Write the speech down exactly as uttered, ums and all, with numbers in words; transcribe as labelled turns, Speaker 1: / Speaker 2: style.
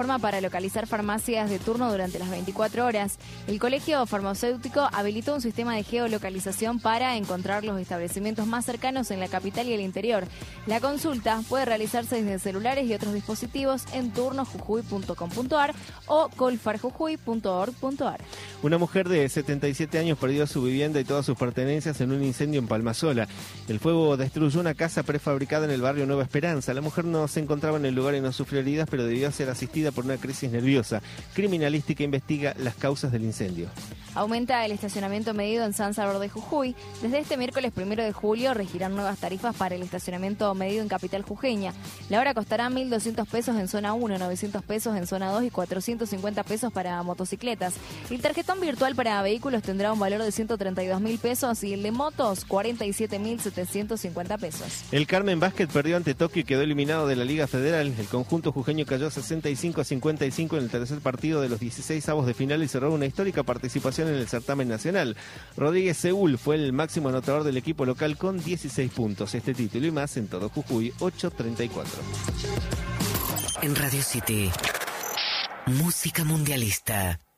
Speaker 1: plataforma para localizar farmacias de turno durante las veinticuatro horas. El Colegio Farmacéutico habilitó un sistema de geolocalización para encontrar los establecimientos más cercanos en la capital y el interior. La consulta puede realizarse desde celulares y otros dispositivos en turno jujuy punto com punto ar o colfarjujuy punto org punto ar.
Speaker 2: Una mujer de setenta y siete años perdió su vivienda y todas sus pertenencias en un incendio en Palmasola. El fuego destruyó una casa prefabricada en el barrio Nueva Esperanza. La mujer no se encontraba en el lugar y no sufrió heridas, pero debió ser asistida por una crisis nerviosa. Criminalística investiga las causas del incendio.
Speaker 1: Aumenta el estacionamiento medido en San Salvador de Jujuy. Desde este miércoles primero de julio regirán nuevas tarifas para el estacionamiento medido en capital jujeña. La hora costará mil doscientos pesos en zona uno, novecientos pesos en zona dos y cuatrocientos cincuenta pesos para motocicletas. El tarjetón virtual para vehículos tendrá un valor de ciento treinta y dos mil pesos y el de motos cuarenta y siete mil setecientos cincuenta pesos.
Speaker 2: El Carmen Básquet perdió ante Tokio y quedó eliminado de la Liga Federal. El conjunto jujeño cayó sesenta y cinco a cincuenta y cinco en el tercer partido de los dieciséis avos de final y cerró una histórica participación en el certamen nacional. Rodríguez Seúl fue el máximo anotador del equipo local con dieciséis puntos. Este título y más en todo Jujuy, ocho treinta y cuatro.
Speaker 3: En Radio City, música mundialista.